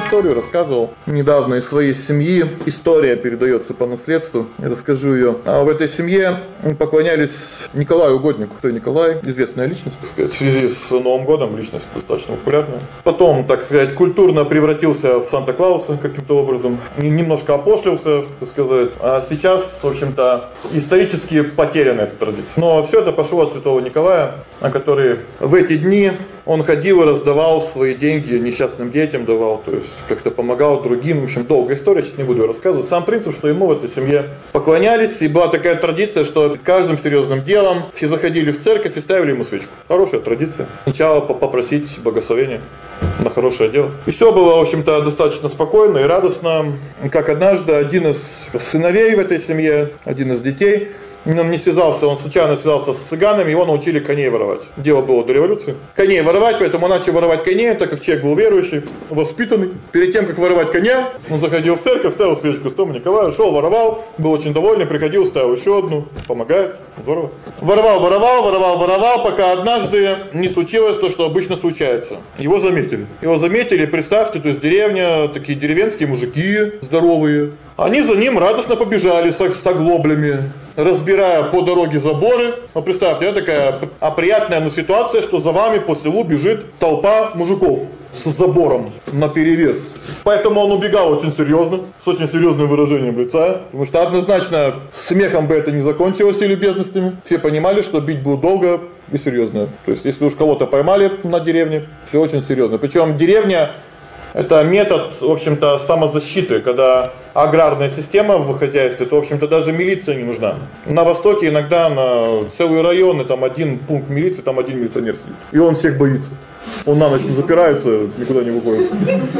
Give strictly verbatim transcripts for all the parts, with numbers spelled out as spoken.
историю, рассказывал недавно из своей семьи. История передается по наследству, я расскажу ее. А в этой семье поклонялись Николаю Угоднику. Кто Николай? Известная личность, так сказать. В связи с Новым годом личность достаточно популярная. Потом, так сказать, культурно превратился в Санта-Клауса каким-то образом. Немножко опошлился, так сказать. А сейчас, в общем-то, исторически потеряна эта традиция. Но все это пошло от святого Николая, который в эти дни он ходил и раздавал свои деньги несчастным детям, давал, то есть как-то помогал другим. В общем, долгая история, сейчас не буду рассказывать. Сам принцип, что ему в этой семье поклонялись, и была такая традиция, что перед каждым серьезным делом все заходили в церковь и ставили ему свечку. Хорошая традиция. Сначала попросить благословения на хорошее дело. И все было, в общем-то, достаточно спокойно и радостно. Как однажды один из сыновей в этой семье, один из детей, он не связался, он случайно связался с цыганами, его научили коней воровать. Дело было до революции. Коней воровать, поэтому он начал воровать коней, так как человек был верующий, воспитанный. Перед тем, как воровать коня, он заходил в церковь, ставил свечку святому Николаю, шел, воровал, был очень довольный, приходил, ставил еще одну, помогает, здорово. Воровал, воровал, воровал, воровал, пока однажды не случилось то, что обычно случается. Его заметили. Его заметили, представьте, то есть деревня, такие деревенские мужики здоровые. Они за ним радостно побежали с оглоблями, разбирая по дороге заборы. Ну, представьте, это такая оприятная ситуация, что за вами по селу бежит толпа мужиков с забором наперевес. Поэтому он убегал очень серьезно, с очень серьезным выражением лица, потому что однозначно смехом бы это не закончилось и любезностями. Все понимали, что бить будут долго и серьезно. То есть, если уж кого-то поймали на деревне, все очень серьезно. Причем деревня — это метод, в общем-то, самозащиты, когда аграрная система в хозяйстве, то, в общем-то, даже милиция не нужна. На Востоке иногда на целые районы, там один пункт милиции, там один милиционер сидит. И он всех боится. Он на ночь не запирается, никуда не выходит.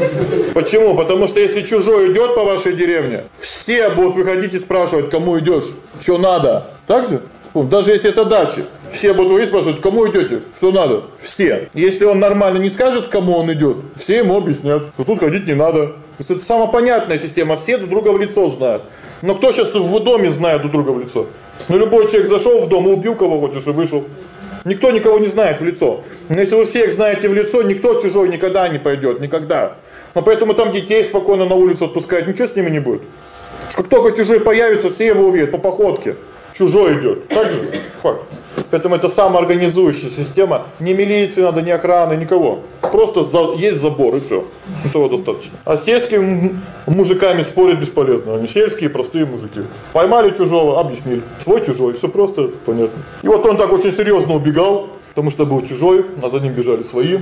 Почему? Потому что если чужой идет по вашей деревне, все будут выходить и спрашивать, кому идешь, что надо. Так же? Даже если это дача, все будут выходить и спрашивать, кому идете, что надо. Все. Если он нормально не скажет, кому он идет, все ему объяснят, что тут ходить не надо. То есть это самая понятная система, все друг друга в лицо знают. Но кто сейчас в доме знает друг друга в лицо? Ну, любой человек зашел в дом и убил кого хочешь и вышел. Никто никого не знает в лицо. Но если вы всех знаете в лицо, никто чужой никогда не пойдет, никогда. Но поэтому там детей спокойно на улицу отпускают, ничего с ними не будет. Как только чужой появится, все его увидят по походке. Чужой идет. Так же? Факт. Поэтому это самоорганизующая система. Ни милиции надо, ни охраны, никого. Просто за, есть забор и все. Этого достаточно. А с сельскими мужиками спорить бесполезно. Они сельские, простые мужики. Поймали чужого, объяснили. Свой, чужой, все просто, понятно. И вот он так очень серьезно убегал, потому что был чужой, а за ним бежали свои.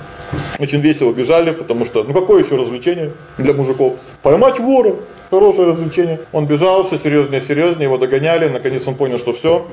Очень весело бежали, потому что, ну какое еще развлечение для мужиков? Поймать вора. Хорошее развлечение. Он бежал, все серьезнее и серьезнее, его догоняли, наконец он понял, что все.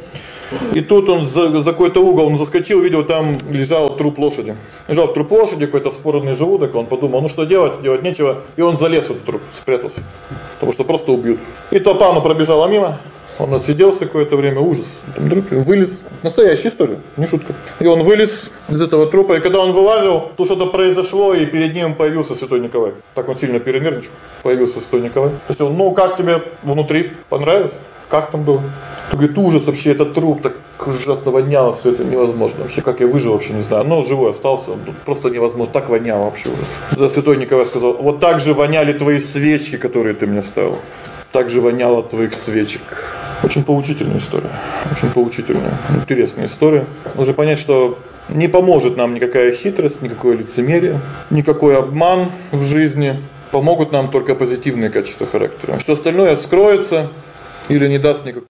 И тут он за, за какой-то угол он заскочил, видел, там лежал труп лошади. Лежал труп лошади, какой-то вспоротный желудок, он подумал, ну что делать, делать нечего, и он залез в этот труп, спрятался, потому что просто убьют. И толпа ну, пробежала мимо, он отсиделся какое-то время, ужас. Вдруг вылез, настоящая история, не шутка. И он вылез из этого трупа, и когда он вылазил, то что-то произошло, и перед ним появился святой Николай. Так он сильно перенервничал, появился святой Николай. То есть он, ну как тебе внутри, понравилось? Как там было? Он говорит, ужас вообще, этот труп так ужасно воняло, все это невозможно. Вообще, как я выжил, вообще не знаю. Но живой остался, просто невозможно, так воняло вообще. Тогда святой Николай сказал, вот так же воняли твои свечки, которые ты мне ставил. Так же воняло от твоих свечек. Очень поучительная история, очень поучительная, интересная история. Нужно понять, что не поможет нам никакая хитрость, никакое лицемерие, никакой обман в жизни. Помогут нам только позитивные качества характера. Все остальное скроется или не даст никакого.